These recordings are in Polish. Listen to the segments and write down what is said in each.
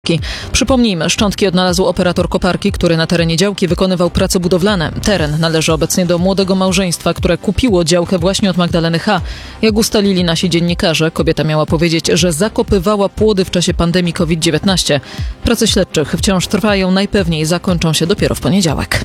Przypomnijmy, szczątki odnalazł operator koparki, który na terenie działki wykonywał prace budowlane. Teren należy obecnie do młodego małżeństwa, które kupiło działkę właśnie od Magdaleny H. Jak ustalili nasi dziennikarze, kobieta miała powiedzieć, że zakopywała płody w czasie pandemii COVID-19. Prace śledczych wciąż trwają, najpewniej zakończą się dopiero w poniedziałek.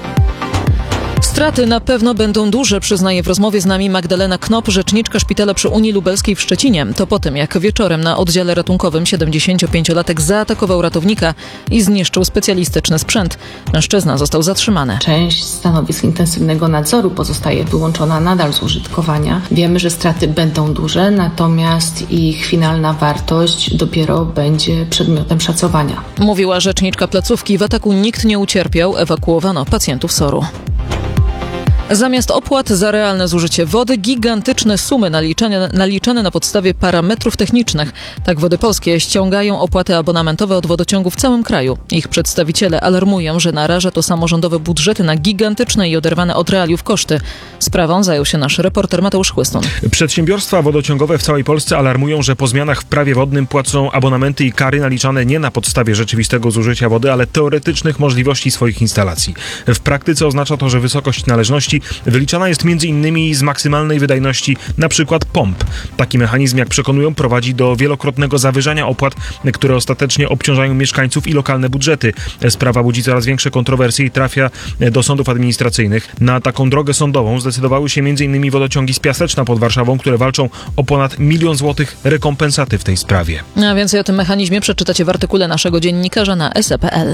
Straty na pewno będą duże, przyznaje w rozmowie z nami Magdalena Knop, rzeczniczka szpitala przy Unii Lubelskiej w Szczecinie. To po tym, jak wieczorem na oddziale ratunkowym 75-latek zaatakował ratownika i zniszczył specjalistyczny sprzęt. Mężczyzna został zatrzymany. Część stanowisk intensywnego nadzoru pozostaje wyłączona nadal z użytkowania. Wiemy, że straty będą duże, natomiast ich finalna wartość dopiero będzie przedmiotem szacowania. Mówiła rzeczniczka placówki. W ataku nikt nie ucierpiał, ewakuowano pacjentów SOR-u. Zamiast opłat za realne zużycie wody, gigantyczne sumy naliczane na podstawie parametrów technicznych. Tak Wody Polskie ściągają opłaty abonamentowe od wodociągu w całym kraju. Ich przedstawiciele alarmują, że naraża to samorządowe budżety na gigantyczne i oderwane od realiów koszty. Sprawą zajął się nasz reporter Mateusz Chłystun. Przedsiębiorstwa wodociągowe w całej Polsce alarmują, że po zmianach w prawie wodnym płacą abonamenty i kary naliczane nie na podstawie rzeczywistego zużycia wody, ale teoretycznych możliwości swoich instalacji. W praktyce oznacza to, że wysokość należności wyliczana jest m.in. z maksymalnej wydajności np. pomp. Taki mechanizm, jak przekonują, prowadzi do wielokrotnego zawyżania opłat, które ostatecznie obciążają mieszkańców i lokalne budżety. Sprawa budzi coraz większe kontrowersje i trafia do sądów administracyjnych. Na taką drogę sądową zdecydowały się m.in. wodociągi z Piaseczna pod Warszawą, które walczą o ponad 1 000 000 złotych rekompensaty w tej sprawie. A więcej o tym mechanizmie przeczytacie w artykule naszego dziennikarza na se.pl.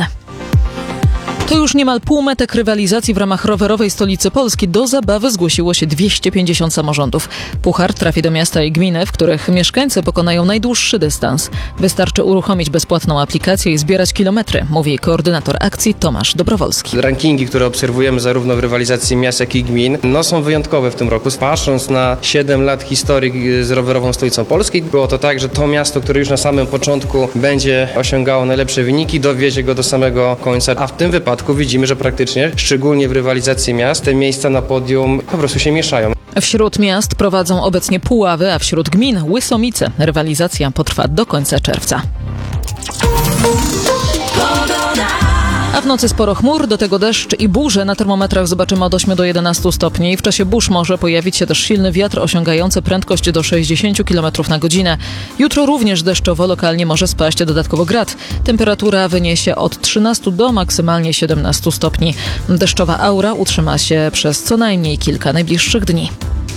To już niemal półmetek rywalizacji w ramach rowerowej stolicy Polski. Do zabawy zgłosiło się 250 samorządów. Puchar trafi do miasta i gminy, w których mieszkańcy pokonają najdłuższy dystans. Wystarczy uruchomić bezpłatną aplikację i zbierać kilometry, mówi koordynator akcji Tomasz Dobrowolski. Rankingi, które obserwujemy zarówno w rywalizacji miast, jak i gmin, są wyjątkowe w tym roku. Patrząc na 7 lat historii z rowerową stolicą Polski, było to tak, że to miasto, które już na samym początku będzie osiągało najlepsze wyniki, dowiezie go do samego końca, a w tym wypadku widzimy, że praktycznie, szczególnie w rywalizacji miast, te miejsca na podium po prostu się mieszają. Wśród miast prowadzą obecnie Puławy, a wśród gmin Łysomice. Rywalizacja potrwa do końca czerwca. A w nocy sporo chmur, do tego deszcz i burze. Na termometrach zobaczymy od 8 do 11 stopni. W czasie burz może pojawić się też silny wiatr osiągający prędkość do 60 km na godzinę. Jutro również deszczowo, lokalnie może spaść dodatkowo grad. Temperatura wyniesie od 13 do maksymalnie 17 stopni. Deszczowa aura utrzyma się przez co najmniej kilka najbliższych dni.